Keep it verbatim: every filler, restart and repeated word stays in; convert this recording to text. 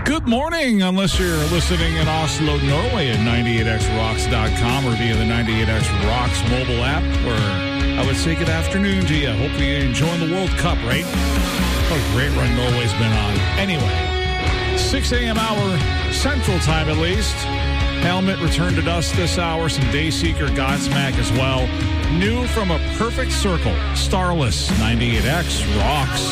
Good morning, unless you're listening in Oslo, Norway at ninety-eight x rocks dot com or via the ninety-eight x Rocks mobile app, where I would say good afternoon to you. Hope you're enjoying the World Cup, right? What a great run Norway's been on. Anyway, six a.m. hour, Central Time at least. Helmet returned to dust this hour. Some Dayseeker Godsmack as well. New from a perfect circle. Starless, ninety-eight x Rocks.